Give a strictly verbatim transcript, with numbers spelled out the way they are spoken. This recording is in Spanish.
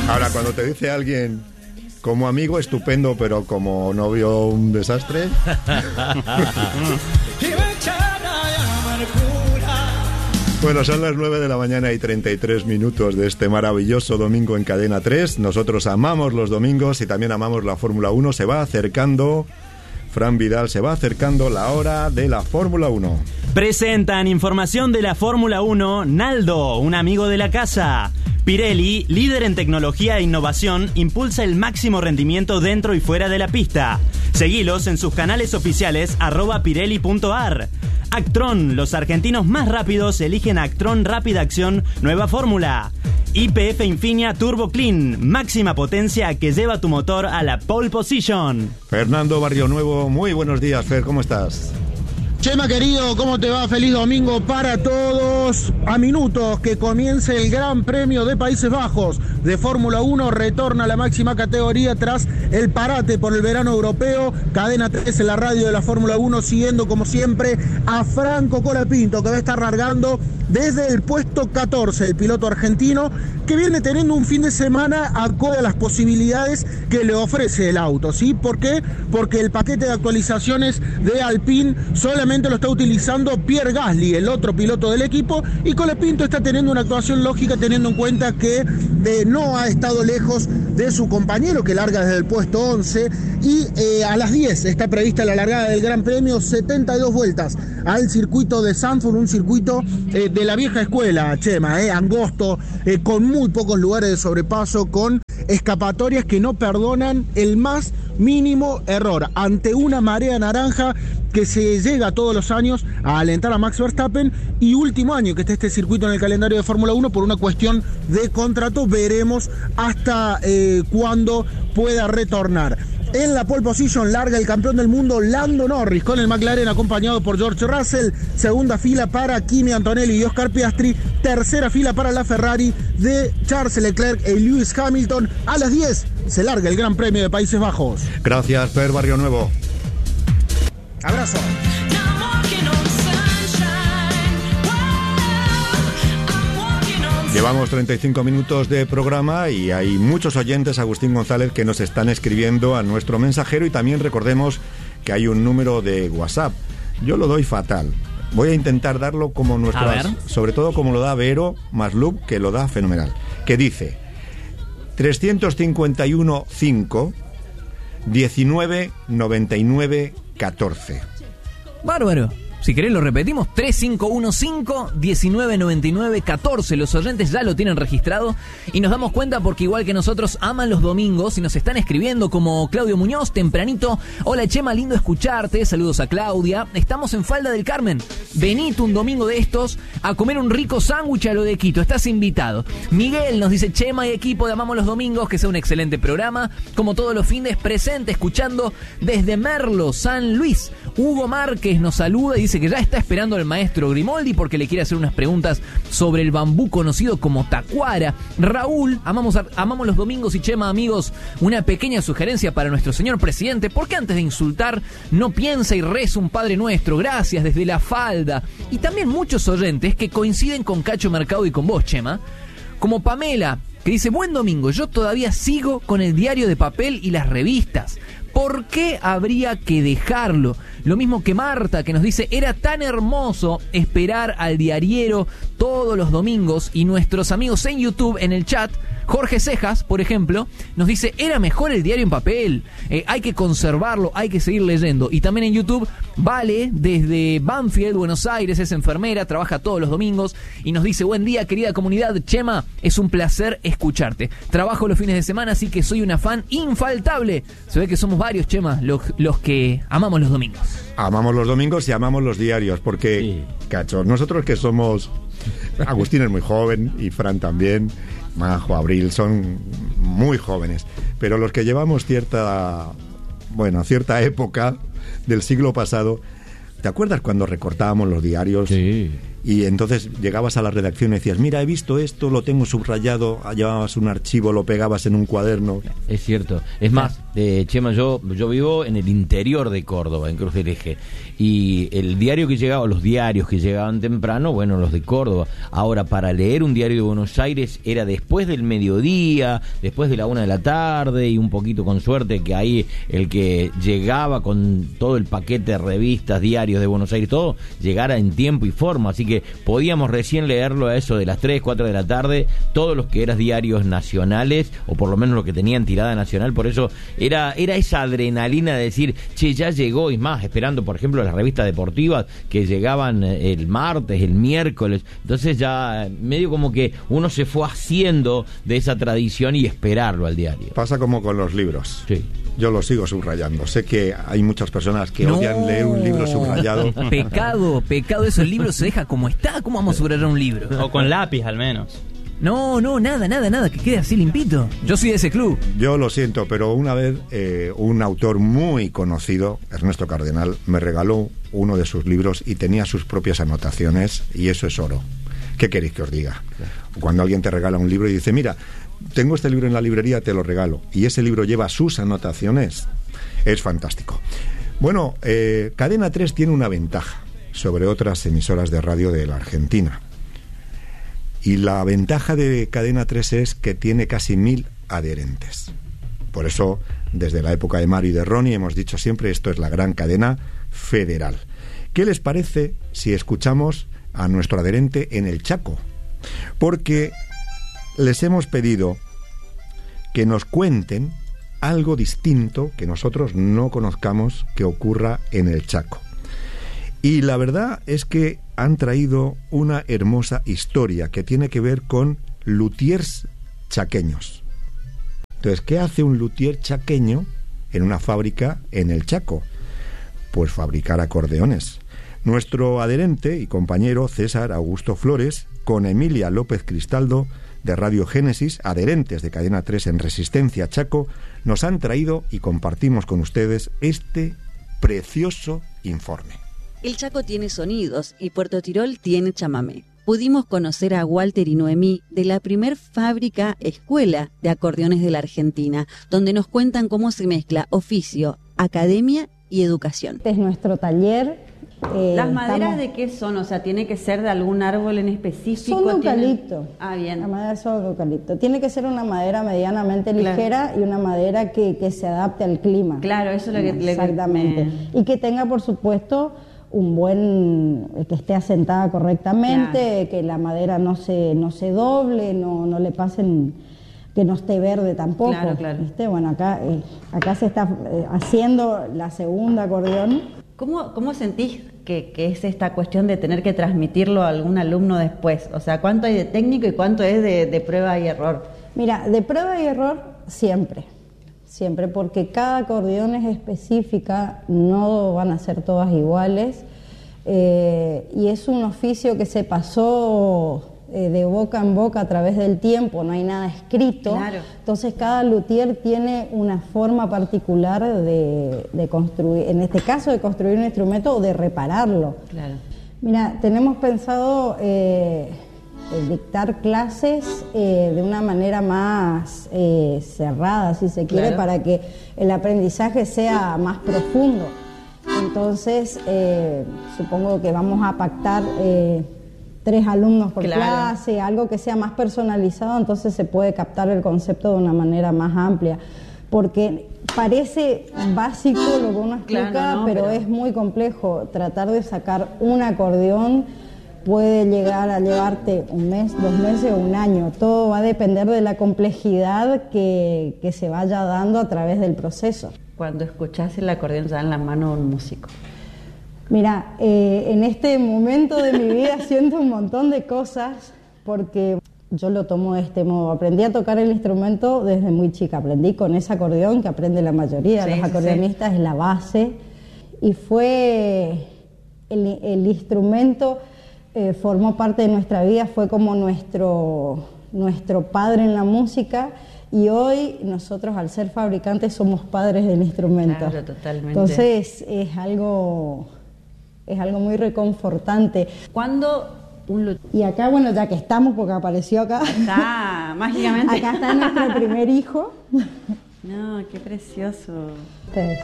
Ahora, cuando te dice alguien como amigo estupendo, pero como novio un desastre. Bueno, son las nueve de la mañana y treinta y tres minutos de este maravilloso domingo en Cadena tres. Nosotros amamos los domingos y también amamos la Fórmula uno. Se va acercando, Fran Vidal, se va acercando la hora de la Fórmula uno. Presentan información de la Fórmula uno, Naldo, un amigo de la casa. Pirelli, líder en tecnología e innovación, impulsa el máximo rendimiento dentro y fuera de la pista. Seguilos en sus canales oficiales, arroba pirelli punto ar. Actron, los argentinos más rápidos eligen Actron Rápida Acción, nueva fórmula. Y P F Infinia Turbo Clean, máxima potencia que lleva tu motor a la pole position. Fernando Barrionuevo, muy buenos días, Fer, ¿cómo estás? Chema querido, ¿cómo te va? Feliz domingo para todos. A minutos que comience el Gran Premio de Países Bajos de Fórmula uno, retorna a la máxima categoría tras el parate por el verano europeo. Cadena tres en la radio de la Fórmula uno, siguiendo como siempre a Franco Colapinto, que va a estar largando desde el puesto catorce, el piloto argentino, que viene teniendo un fin de semana acorde a las posibilidades que le ofrece el auto, ¿sí? ¿Por qué? Porque el paquete de actualizaciones de Alpine solamente lo está utilizando Pierre Gasly, el otro piloto del equipo, y Colapinto está teniendo una actuación lógica teniendo en cuenta que eh, no ha estado lejos de su compañero, que larga desde el puesto once, y eh, a las diez está prevista la largada del Gran Premio, setenta y dos vueltas al circuito de Zandvoort, un circuito eh, de la vieja escuela, Chema, eh, angosto, eh, con muy pocos lugares de sobrepaso, con escapatorias que no perdonan el más mínimo error. Ante una marea naranja que se llega todos los años a alentar a Max Verstappen, y último año que está este circuito en el calendario de Fórmula uno por una cuestión de contrato, veremos hasta eh, cuándo pueda retornar. En la pole position larga el campeón del mundo Lando Norris con el McLaren, acompañado por George Russell. Segunda fila para Kimi Antonelli y Oscar Piastri. Tercera fila para la Ferrari de Charles Leclerc y Lewis Hamilton. A las diez se larga el Gran Premio de Países Bajos. Gracias, Fer Barrionuevo. Abrazo. Llevamos treinta y cinco minutos de programa y hay muchos oyentes, Agustín González, que nos están escribiendo a nuestro mensajero, y también recordemos que hay un número de WhatsApp. Yo lo doy fatal. Voy a intentar darlo como nuestras, sobre todo como lo da Vero Maslub, que lo da fenomenal. Que dice trescientos cincuenta y uno cinco diecinueve noventa y nueve catorce. Bárbaro. Si querés lo repetimos, tres cinco uno cinco diecinueve noventa y nueve catorce. Los oyentes ya lo tienen registrado y nos damos cuenta porque igual que nosotros aman los domingos y nos están escribiendo, como Claudio Muñoz tempranito. Hola Chema, lindo escucharte, saludos a Claudia. Estamos en Falda del Carmen, venite un domingo de estos a comer un rico sándwich a lo de Quito, estás invitado. Miguel nos dice, Chema y equipo de Amamos los Domingos, que sea un excelente programa, como todos los fines, presente, escuchando desde Merlo, San Luis. Hugo Márquez nos saluda y dice que ya está esperando al maestro Grimoldi porque le quiere hacer unas preguntas sobre el bambú conocido como tacuara. Raúl, amamos, amamos los domingos y Chema, amigos, una pequeña sugerencia para nuestro señor presidente, porque antes de insultar no piensa y reza un Padre Nuestro. Gracias desde La Falda. Y también muchos oyentes que coinciden con Cacho Mercado y con vos, Chema, como Pamela, que dice, buen domingo, yo todavía sigo con el diario de papel y las revistas. ¿Por qué habría que dejarlo? Lo mismo que Marta, que nos dice, era tan hermoso esperar al diariero todos los domingos, y nuestros amigos en YouTube, en el chat, Jorge Cejas, por ejemplo, nos dice, era mejor el diario en papel, eh, hay que conservarlo, hay que seguir leyendo. Y también en YouTube, Vale, desde Banfield, Buenos Aires, es enfermera, trabaja todos los domingos, y nos dice, buen día querida comunidad, Chema, es un placer escucharte. Trabajo los fines de semana, así que soy una fan infaltable. Se ve que somos varios, Chema, los, los que amamos los domingos. Amamos los domingos y amamos los diarios, porque, sí. Cacho, nosotros que somos... Agustín es muy joven y Fran también, Majo, Abril, son muy jóvenes, pero los que llevamos cierta, bueno, cierta época del siglo pasado, ¿te acuerdas cuando recortábamos los diarios? Sí. Y entonces llegabas a la redacción y decías, mira, he visto esto, lo tengo subrayado, llevabas un archivo, lo pegabas en un cuaderno. Es cierto. Es más, Eh, Chema, yo, yo vivo en el interior de Córdoba, en Cruz del Eje, y el diario que llegaba, los diarios que llegaban temprano, bueno, los de Córdoba. Ahora, para leer un diario de Buenos Aires era después del mediodía, después de la una de la tarde, y un poquito con suerte que ahí el que llegaba con todo el paquete de revistas, diarios de Buenos Aires, todo, llegara en tiempo y forma, así que podíamos recién leerlo a eso de las tres, cuatro de la tarde, todos los que eran diarios nacionales, o por lo menos los que tenían tirada nacional. Por eso Era, era esa adrenalina de decir, che, ya llegó, y más, esperando, por ejemplo, las revistas deportivas que llegaban el martes, el miércoles. Entonces ya medio como que uno se fue haciendo de esa tradición y esperarlo al diario. Pasa como con los libros. Sí. Yo lo sigo subrayando. Sé que hay muchas personas que no. odian leer un libro subrayado. Pecado, pecado eso. El libro se deja como está. ¿Cómo vamos a subrayar un libro? O con lápiz, al menos. No, no, nada, nada, nada, que quede así limpito. Yo soy de ese club. Yo lo siento, pero una vez eh, un autor muy conocido, Ernesto Cardenal, me regaló uno de sus libros y tenía sus propias anotaciones, y eso es oro. ¿Qué queréis que os diga? Cuando alguien te regala un libro y dice, mira, tengo este libro en la librería, te lo regalo, y ese libro lleva sus anotaciones, es fantástico. Bueno, eh, Cadena tres tiene una ventaja sobre otras emisoras de radio de la Argentina. Y la ventaja de Cadena tres es que tiene casi mil adherentes. Por eso, desde la época de Mario y de Ronnie, hemos dicho siempre, esto es la gran cadena federal. ¿Qué les parece si escuchamos a nuestro adherente en el Chaco? Porque les hemos pedido que nos cuenten algo distinto que nosotros no conozcamos que ocurra en el Chaco. Y la verdad es que han traído una hermosa historia que tiene que ver con luthiers chaqueños. Entonces, ¿qué hace un luthier chaqueño en una fábrica en el Chaco? Pues fabricar acordeones. Nuestro adherente y compañero César Augusto Flores, con Emilia López Cristaldo de Radio Génesis, adherentes de Cadena tres en Resistencia Chaco, nos han traído y compartimos con ustedes este precioso informe. El Chaco tiene sonidos y Puerto Tirol tiene chamamé. Pudimos conocer a Walter y Noemí de la primer fábrica escuela de acordeones de la Argentina, donde nos cuentan cómo se mezcla oficio, academia y educación. Este es nuestro taller. Eh, ¿Las maderas estamos... de qué son? O sea, ¿tiene que ser de algún árbol en específico? Son de eucalipto. ¿Tienen... Ah, bien. La madera son de eucalipto. Tiene que ser una madera medianamente ligera, claro, y una madera que, que se adapte al clima. Claro, eso es lo que... Exactamente. Me... Y que tenga, por supuesto, un buen, que esté asentada correctamente, claro, que la madera no se no se doble, no no le pasen, que no esté verde tampoco. Claro, claro. ¿Viste? Bueno, acá eh, acá se está eh, haciendo la segunda acordeón. ¿Cómo cómo sentís que, que es esta cuestión de tener que transmitirlo a algún alumno después? O sea, ¿cuánto hay de técnico y cuánto es de, de prueba y error? Mira, de prueba y error siempre. Siempre, porque cada acordeón es específica, no van a ser todas iguales, eh, y es un oficio que se pasó eh, de boca en boca a través del tiempo, no hay nada escrito, claro, entonces cada luthier tiene una forma particular de, de construir, en este caso de construir un instrumento o de repararlo. Claro. Mira, tenemos pensado... Eh, dictar clases eh, de una manera más eh, cerrada, si se quiere, claro, para que el aprendizaje sea más profundo. Entonces, eh, supongo que vamos a pactar eh, tres alumnos por claro. clase, algo que sea más personalizado, entonces se puede captar el concepto de una manera más amplia. Porque parece básico lo que uno explica, claro, no, pero, pero es muy complejo. Tratar de sacar un acordeón puede llegar a llevarte un mes, dos meses o un año. Todo va a depender de la complejidad que, que se vaya dando a través del proceso. Cuando escuchás el acordeón ya en la mano de un músico. Mira, eh, en este momento de mi vida siento un montón de cosas, porque yo lo tomo de este modo. Aprendí a tocar el instrumento desde muy chica. Aprendí con ese acordeón que aprende la mayoría de sí, los acordeonistas, sí, es la base. Y fue el, el instrumento... Eh, formó parte de nuestra vida, fue como nuestro, nuestro padre en la música, y hoy nosotros, al ser fabricantes, somos padres del instrumento. Claro, totalmente. Entonces es algo, es algo muy reconfortante. ¿Cuándo un Y acá, bueno, ya que estamos, porque apareció acá, está mágicamente. Acá está nuestro primer hijo, No, qué precioso. Ustedes.